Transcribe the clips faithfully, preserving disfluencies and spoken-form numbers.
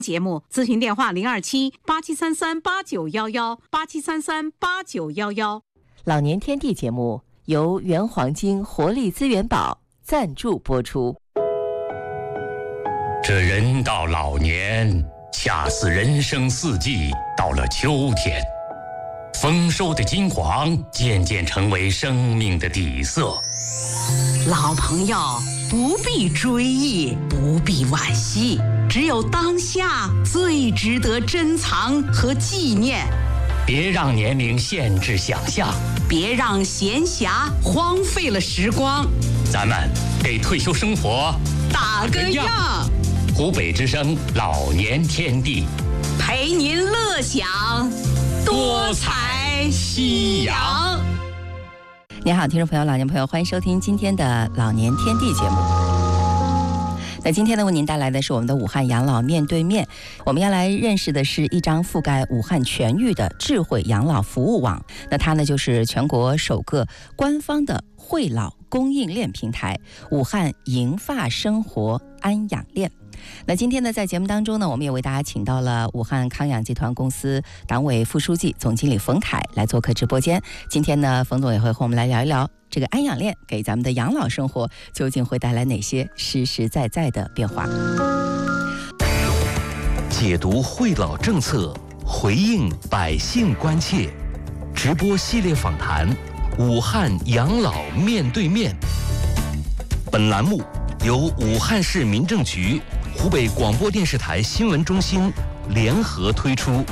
节目咨询电话零二七八七三三八九幺幺八七三三八九幺幺。 老年天地节目由原黄金活力资源宝赞助播出。 这人到老年，恰似人生四季到了秋天，丰收的金黄渐渐成为生命的底色。 老朋友不必追忆，不必惋惜，只有当下最值得珍藏和纪念。 别让年龄限制想象， 别让闲暇荒废了时光。 咱们给退休生活打个样。 湖北之声老年天地， 陪您乐享多彩夕阳。 你好，听众朋友、老年朋友，欢迎收听今天的老年天地节目。那今天呢，为您带来的是我们的武汉养老面对面。我们要来认识的是一张覆盖武汉全域的智慧养老服务网。那它呢，就是全国首个官方的惠老供应链平台——武汉银发生活安养链。那今天呢，在节目当中呢，我们也为大家请到了武汉康养集团公司党委副书记、总经理冯凯来做客直播间。今天呢，冯总也会和我们来聊一聊这个安养链给咱们的养老生活究竟会带来哪些实实在在的变化。 解读惠老政策，回应百姓关切。直播系列访谈，武汉养老面对面。本栏目由武汉市民政局、湖北广播电视台新闻中心联合推出。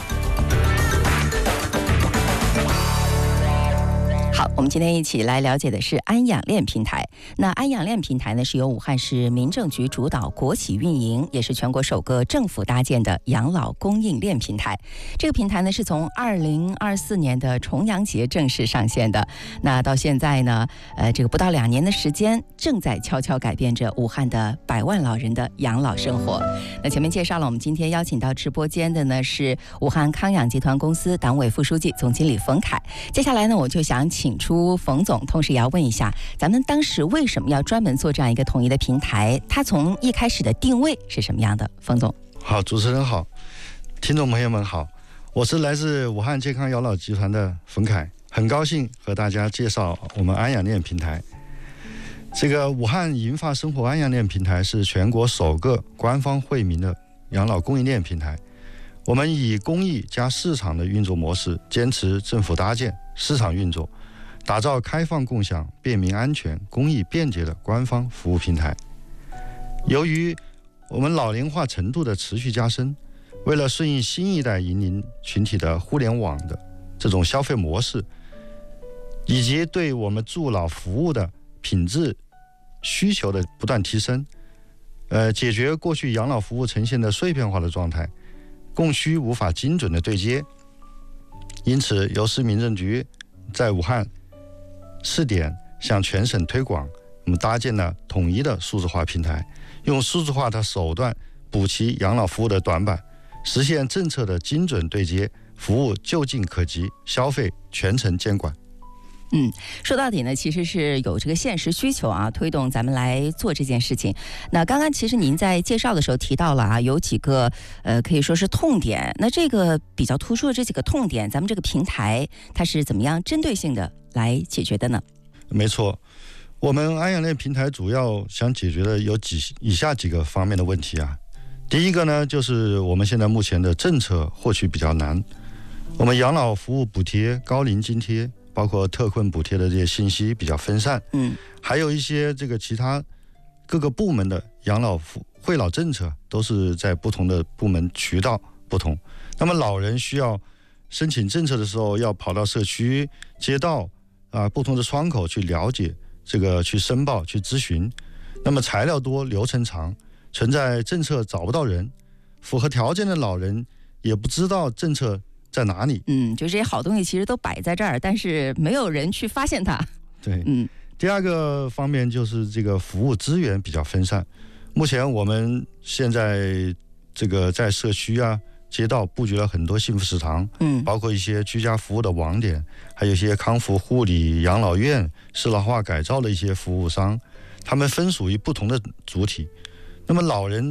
好，我们今天一起来了解的是安养链平台。那安养链平台呢，是由武汉市民政局主导、国企运营，也是全国首个政府搭建的养老供应链平台。这个平台呢，是从二零二四年的重阳节正式上线的。那到现在呢，呃，这个不到两年的时间，正在悄悄改变着武汉的百万老人的养老生活。那前面介绍了，我们今天邀请到直播间的呢是武汉康养集团公司党委副书记、总经理冯凯。接下来呢，我就想请出冯总，同时也要问一下，咱们当时为什么要专门做这样一个统一的平台？它从一开始的定位是什么样的？冯总。 好，主持人好，听众朋友们好，我是来自武汉健康养老集团的冯凯，很高兴和大家介绍我们安养链平台。这个武汉银发生活安养链平台是全国首个官方惠民的养老供应链平台。我们以公益加市场的运作模式，坚持政府搭建、市场运作，打造开放共享、便民安全、公益便捷的官方服务平台。由于我们老龄化程度的持续加深，为了顺应新一代银龄群体的互联网的这种消费模式，以及对我们助老服务的品质需求的不断提升，呃，解决过去养老服务呈现的碎片化的状态，供需无法精准的对接。因此，由市民政局在武汉试点向全省推广，我们搭建了统一的数字化平台，用数字化的手段补齐养老服务的短板，实现政策的精准对接，服务就近可及，消费全程监管。 嗯，说到底呢，其实是有这个现实需求啊，推动咱们来做这件事情。那刚刚其实您在介绍的时候提到了啊，有几个呃可以说是痛点。那这个比较突出的这几个痛点，咱们这个平台它是怎么样针对性的来解决的呢？ 没错，我们安养链平台主要想解决的有几以下几个方面的问题啊。第一个呢，就是我们现在目前的政策获取比较难，我们养老服务补贴、高龄津贴，包括特困补贴的这些信息比较分散，嗯，还有一些这个其他各个部门的养老惠老政策都是在不同的部门渠道不同。那么老人需要申请政策的时候，要跑到社区、街道啊不同的窗口去了解这个，去申报、去咨询。那么材料多，流程长，存在政策找不到人，符合条件的老人也不知道政策在哪里？ 嗯，就这些好东西其实都摆在这儿，但是没有人去发现它。 对，嗯。第二个方面就是这个服务资源比较分散。目前我们现在这个在社区啊、街道布局了很多幸福食堂，嗯，包括一些居家服务的网点，还有一些康复护理、养老院、适老化改造的一些服务商，他们分属于不同的主体。那么老人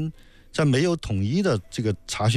在没有统一的这个查询